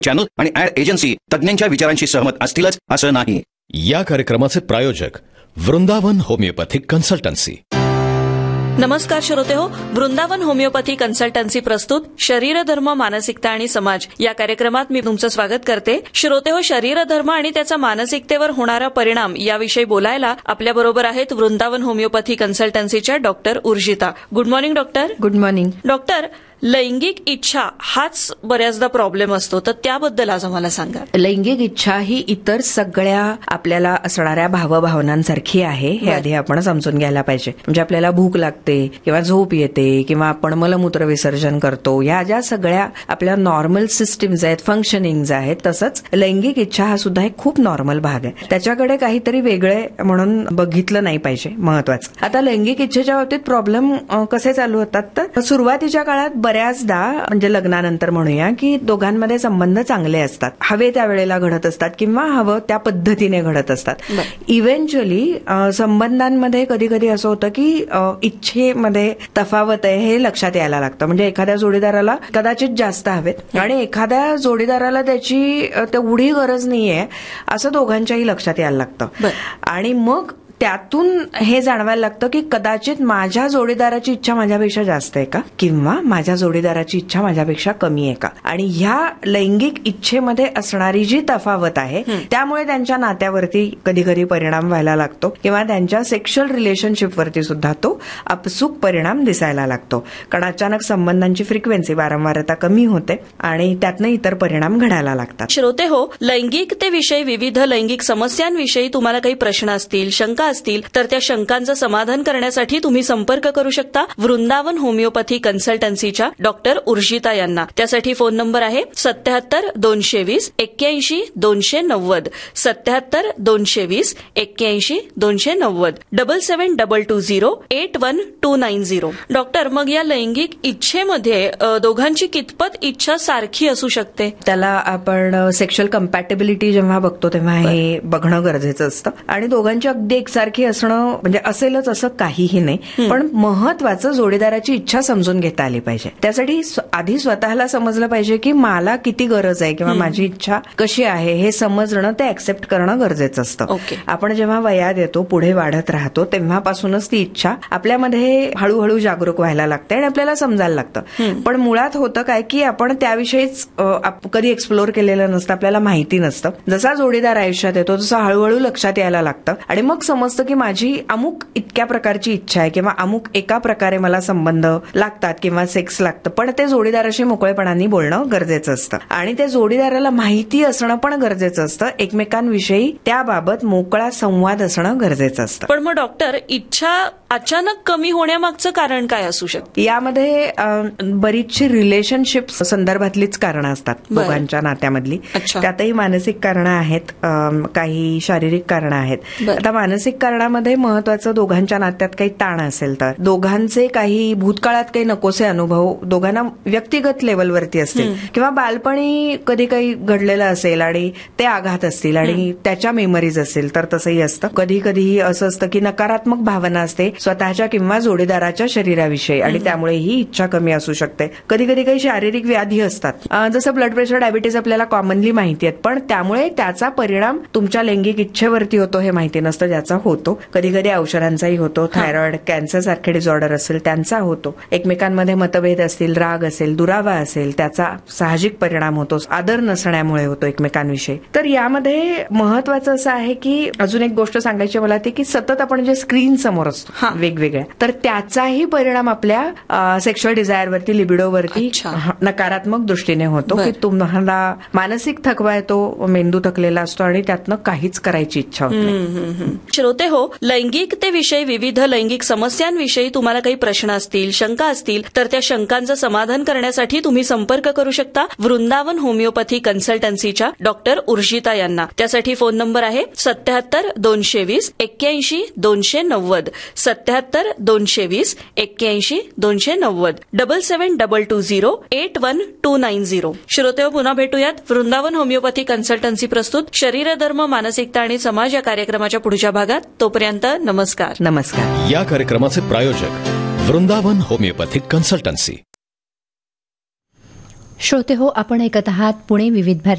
Channel आणि add agency तज्ञांच्या विचारांशी सहमत असतीलच असं नाही. या कार्यक्रमाचे प्रायोजक वृंदावन होमिओपॅथिक कन्सल्टन्सी. नमस्कार श्रोते हो, वृंदावन होमिओपॅथी कन्सल्टन्सी प्रस्तुत शरीर धर्म मानसिकता आणि समाज या कार्यक्रमात मी तुमचं स्वागत करते. श्रोते हो, शरीर धर्म आणि त्याचा मानसिकतेवर होणारा परिणाम याविषयी बोलायला आपल्या बरोबर आहेत Vrindavan homeopathy कन्सल्टन्सीच्या doctor Urjita. Good morning doctor. Good morning doctor. लैंगिक इच्छा हाच बऱ्याचदा प्रॉब्लेम असतो, तर त्याबद्दल आज आम्हाला सांगा. लैंगिक इच्छा ही इतर सगळ्या आपल्याला असणाऱ्या भावभावनांसारखी आहे हे आधी आपण समजून घ्यायला पाहिजे. म्हणजे आपल्याला भूक लागते किंवा झोप येते किंवा आपण मलमूत्र विसर्जन करतो, या ज्या सगळ्या आपल्या नॉर्मल सिस्टीम्स आहेत, फंक्शनिंग आहेत, तसंच लैंगिक इच्छा हा सुद्धा एक खूप नॉर्मल भाग आहे. त्याच्याकडे काहीतरी वेगळे म्हणून बघितलं नाही पाहिजे, महत्वाचं. आता लैंगिक इच्छेच्या बाबतीत प्रॉब्लेम कसे चालू होतात, तर सुरुवातीच्या काळात बऱ्याचदा म्हणजे लग्नानंतर म्हणूया की दोघांमध्ये संबंध चांगले असतात, हवे त्या वेळेला घडत असतात किंवा हवं त्या पद्धतीने घडत असतात. इव्हेंच्युअली संबंधांमध्ये कधी कधी असं होतं की इच्छेमध्ये तफावत आहे हे लक्षात यायला लागतं. म्हणजे एखाद्या जोडीदाराला कदाचित जास्त हवेत आणि एखाद्या जोडीदाराला त्याची तेवढी गरज नाहीये असं दोघांच्याही लक्षात यायला लागतं. आणि मग त्यातून हे जाणवायला लागतं की कदाचित माझ्या जोडीदाराची इच्छा माझ्यापेक्षा जास्त आहे का, किंवा माझ्या जोडीदाराची इच्छा माझ्यापेक्षा कमी आहे का. आणि ह्या लैंगिक इच्छेमध्ये असणारी जी तफावत आहे त्यामुळे त्यांच्या नात्यावरती कधी कधी परिणाम व्हायला लागतो किंवा त्यांच्या सेक्शुअल रिलेशनशिपवरती सुद्धा तो आपसूक परिणाम दिसायला लागतो. कारण अचानक संबंधांची फ्रिक्वेन्सी, वारंवारता कमी होते आणि त्यातनं इतर परिणाम घडायला लागतात. श्रोते हो, लैंगिकतेविषयी, विविध लैंगिक समस्यांविषयी तुम्हाला काही प्रश्न असतील, शंका असतील, तर त्या शंकांचं समाधान करण्यासाठी तुम्ही संपर्क करू शकता वृंदावन होमिओपॅथी कन्सल्टन्सीच्या डॉक्टर उर्जिता यांना. त्यासाठी फोन नंबर आहे 77 220 81 290, 77 220 81 290, 77 81290. डॉक्टर, मग या लैंगिक इच्छेमध्ये दोघांची कितपत इच्छा सारखी असू शकते? त्याला आपण सेक्शुअल कम्पॅटेबिलिटी जेव्हा बघतो तेव्हा हे बघणं गरजेचं असतं. आणि दोघांची अगदी सारखी असणं म्हणजे असेलच असं काहीही नाही, पण महत्वाचं जोडीदाराची इच्छा समजून घेता आली पाहिजे. त्यासाठी आधी स्वतःला समजलं पाहिजे की मला किती गरज आहे किंवा माझी इच्छा कशी आहे हे समजणं, ते ऍक्सेप्ट करणं गरजेचं असतं. आपण जेव्हा वयात येतो, पुढे वाढत राहतो, तेव्हापासूनच ती इच्छा आपल्यामध्ये हळूहळू जागरूक व्हायला लागते आणि आपल्याला समजायला लागतं. पण मुळात होतं काय की आपण त्याविषयीच कधी एक्सप्लोर केलेलं नसतं, आपल्याला माहिती नसतं. जसा जोडीदार आयुष्यात येतो तसा हळूहळू लक्षात यायला लागतं आणि मग समजतं की माझी अमुक इतक्या प्रकारची इच्छा आहे किंवा अमुक एका प्रकारे मला संबंध लागतात किंवा सेक्स लागतं. पण ते जोडीदाराशी मोकळेपणाने बोलणं गरजेचं असतं आणि ते जोडीदाराला माहिती असणं पण गरजेचं असतं. एकमेकांविषयी त्याबाबत मोकळा संवाद असणं गरजेचं असतं. पण मग डॉक्टर, इच्छा अचानक कमी होण्यामागचं कारण काय असू शकतं? यामध्ये बरीचशी रिलेशनशिप संदर्भातलीच कारणं असतात दोघांच्या नात्यामधली. त्यातही मानसिक कारणं आहेत, काही शारीरिक कारणं आहेत. आता मानसिक कारणामध्ये महत्वाचं, दोघांच्या नात्यात काही ताण असेल तर, दोघांचे काही भूतकाळात काही नकोसे अनुभव दोघांना व्यक्तिगत लेवलवरती असतील किंवा बालपणी कधी काही घडलेलं असेल आणि ते आघात असतील आणि त्याच्या मेमरीज असेल तर तसंही असतं. कधी कधी असं असतं की नकारात्मक भावना असते स्वतःच्या किंवा जोडीदाराच्या शरीराविषयी आणि त्यामुळे ही इच्छा कमी असू शकते. कधी कधी काही शारीरिक व्याधी असतात, जसं ब्लड प्रेशर, डायबिटीज आपल्याला कॉमनली माहिती आहेत, पण त्यामुळे त्याचा परिणाम तुमच्या लैंगिक इच्छेवरती होतो हे माहिती नसतं, ज्याचा होतो. कधी कधी औषधांचाही होतो. थायरॉइड, कॅन्सर सारखे डिसऑर्डर असेल त्यांचा होतो. एकमेकांमध्ये मतभेद असतील, राग असेल, दुरावा असेल, त्याचा साहजिक परिणाम होतो. आदर नसण्यामुळे होतो एकमेकांविषयी. तर यामध्ये महत्वाचं असं आहे की अजून एक गोष्ट सांगायची मला ती की सतत आपण जे स्क्रीन समोर असतो वेगवेगळ्या, तर त्याचाही परिणाम आपल्या सेक्शुअल डिझायरवरती, लिबिडोवरती नकारात्मक दृष्टीने होतो की तुम्हाला मानसिक थकवा येतो, मेंदू थकलेला असतो आणि त्यातनं काहीच करायची इच्छा होत नाही. श्रोते हो, लैंगिकतेविषयी, विविध लैंगिक समस्यांविषयी तुम्हाला काही प्रश्न असतील, शंका असतील, तर त्या शंकांचं समाधान करण्यासाठी तुम्ही संपर्क करू शकता वृंदावन होमिओपॅथी कन्सल्टन्सीच्या डॉक्टर उर्जिता यांना. त्यासाठी फोन नंबर आहे 77 220 81 290, 77 220 81 290, 77 81290. श्रोते, पुन्हा भेटूयात वृंदावन होमिओपॅथी कन्सल्टन्सी प्रस्तुत शरीर धर्म मानसिकता आणि समाज या कार्यक्रमाच्या पुढच्या भागात. तोपर्यंत नमस्कार. नमस्कार. या कार्यक्रमाचे प्रायोजक वृंदावन होमिओपॅथिक कन्सल्टन्सी. श्रोते हो, आपण ऐकत आहात पुणे विविध भारती